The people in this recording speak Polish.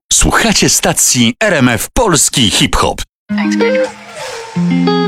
Słuchacie stacji RMF Polski Hip Hop. Thanks, Pedro.